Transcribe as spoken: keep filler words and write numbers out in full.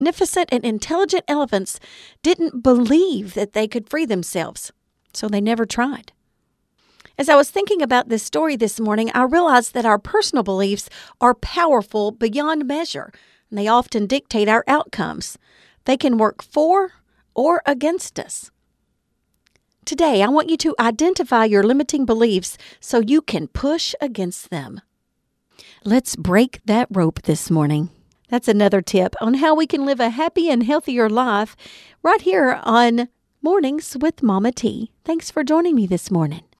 magnificent and intelligent elephants didn't believe that they could free themselves, so they never tried. As I was thinking about this story this morning, I realized that our personal beliefs are powerful beyond measure, and they often dictate our outcomes. They can work for or against us. Today, I want you to identify your limiting beliefs so you can push against them. Let's break that rope this morning. That's another tip on how we can live a happy and healthier life right here on Mornings with Mama T. Thanks for joining me this morning.